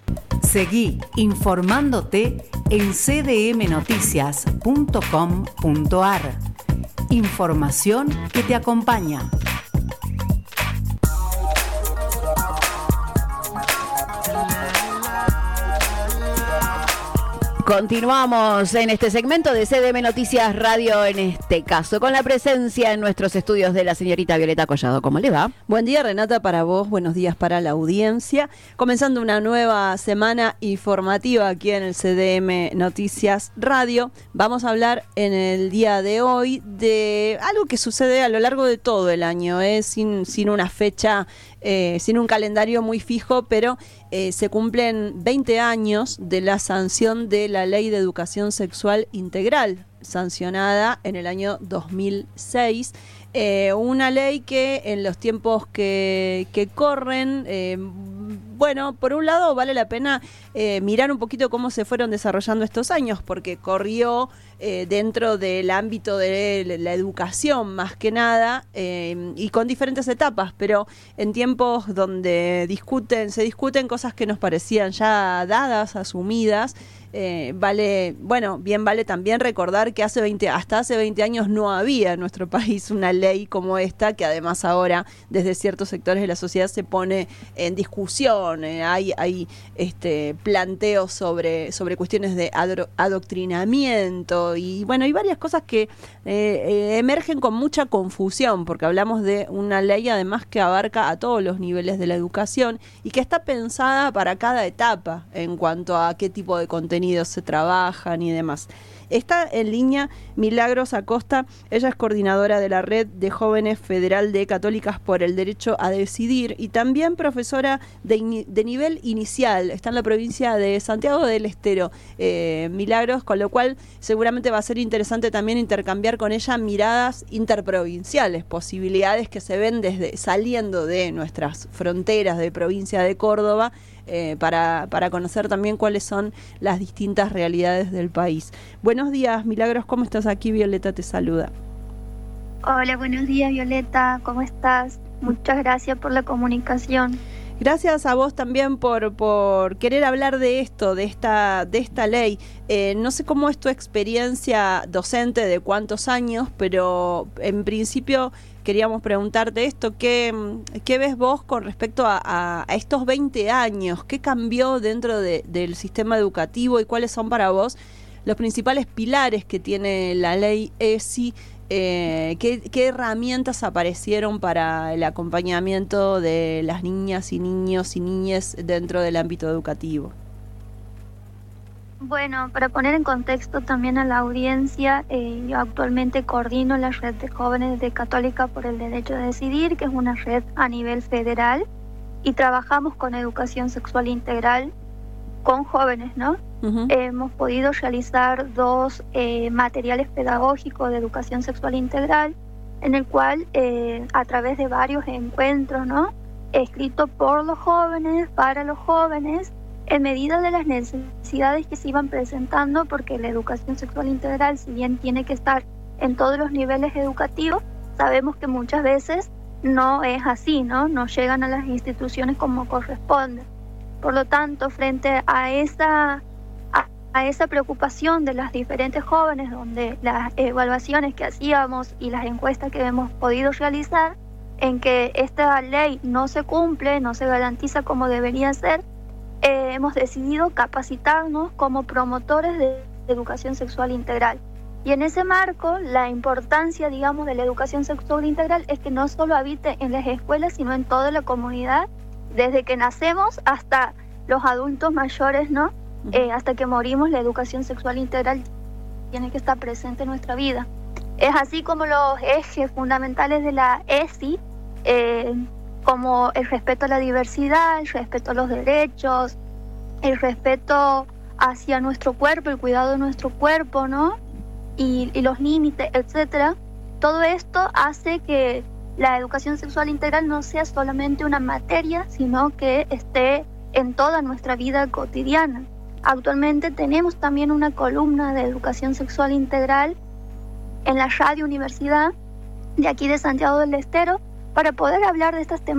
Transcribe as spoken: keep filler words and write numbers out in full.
Seguí informándote en c d m noticias punto com punto a r. Información que te acompaña. Continuamos en este segmento de C D M Noticias Radio, en este caso, con la presencia en nuestros estudios de la señorita Violeta Collado. ¿Cómo le va? Buen día, Renata, para vos, buenos días para la audiencia. Comenzando una nueva semana informativa aquí en el C D M Noticias Radio. Vamos a hablar en el día de hoy de algo que sucede a lo largo de todo el año, ¿eh? sin, sin una fecha, eh, sin un calendario muy fijo, pero eh, se cumplen veinte años de la sanción de la Ley de Educación Sexual Integral, sancionada en el año dos mil seis. Eh, una ley que en los tiempos que, que corren, eh, bueno, por un lado vale la pena eh, mirar un poquito cómo se fueron desarrollando estos años, porque corrió eh, dentro del ámbito de la educación más que nada, eh, y con diferentes etapas, pero en tiempos donde discuten, se discuten cosas que nos parecían ya dadas, asumidas. Eh, vale, bueno, bien vale también recordar que hace veinte, hasta hace veinte años no había en nuestro país una ley como esta, que además ahora desde ciertos sectores de la sociedad se pone en discusión. Eh, hay hay este planteos sobre, sobre cuestiones de adro, adoctrinamiento y bueno, hay varias cosas que eh, eh, emergen con mucha confusión, porque hablamos de una ley además que abarca a todos los niveles de la educación y que está pensada para cada etapa en cuanto a qué tipo de contenido se trabajan y demás. Está en línea Milagros Acosta, ella es coordinadora de la Red de Jóvenes Federal de Católicas por el Derecho a Decidir y también profesora de, in, de nivel inicial, está en la provincia de Santiago del Estero. Eh, Milagros, con lo cual seguramente va a ser interesante también intercambiar con ella miradas interprovinciales, posibilidades que se ven desde saliendo de nuestras fronteras de provincia de Córdoba, Eh, para, para conocer también cuáles son las distintas realidades del país. Buenos días, Milagros, ¿cómo estás? Aquí Violeta te saluda. Hola, buenos días, Violeta, ¿cómo estás? Muchas gracias por la comunicación. Gracias a vos también por, por querer hablar de esto, de esta, de esta ley. Eh, no sé cómo es tu experiencia docente, de cuántos años, pero en principio queríamos preguntarte esto, ¿qué, qué ves vos con respecto a, a, a estos veinte años? ¿Qué cambió dentro de, del sistema educativo y cuáles son para vos los principales pilares que tiene la ley E S I? Eh, ¿qué, ¿Qué herramientas aparecieron para el acompañamiento de las niñas y niños y niñas dentro del ámbito educativo? Bueno, para poner en contexto también a la audiencia, eh, yo actualmente coordino la Red de Jóvenes de Católica por el Derecho a Decidir, que es una red a nivel federal, y trabajamos con educación sexual integral con jóvenes, ¿no? Uh-huh. Eh, hemos podido realizar dos eh, materiales pedagógicos de educación sexual integral, en el cual eh, a través de varios encuentros, ¿no?, escrito por los jóvenes, para los jóvenes, en medida de las necesidades que se iban presentando, porque la educación sexual integral, si bien tiene que estar en todos los niveles educativos, sabemos que muchas veces no es así, ¿no? No llegan a las instituciones como corresponde. Por lo tanto, frente a esa, a, a esa preocupación de las diferentes jóvenes, donde las evaluaciones que hacíamos y las encuestas que hemos podido realizar, en que esta ley no se cumple, no se garantiza como debería ser, eh, hemos decidido capacitarnos como promotores de educación sexual integral. Y en ese marco, la importancia, digamos, de la educación sexual integral es que no solo habite en las escuelas, sino en toda la comunidad, desde que nacemos hasta los adultos mayores, ¿no? Eh, hasta que morimos, la educación sexual integral tiene que estar presente en nuestra vida. Es así como los ejes fundamentales de la E S I, eh, como el respeto a la diversidad, el respeto a los derechos, el respeto hacia nuestro cuerpo, el cuidado de nuestro cuerpo, ¿no? Y, y los límites, etcétera. Todo esto hace que la educación sexual integral no sea solamente una materia, sino que esté en toda nuestra vida cotidiana. Actualmente tenemos también una columna de educación sexual integral en la Radio Universidad de aquí de Santiago del Estero para poder hablar de estas temáticas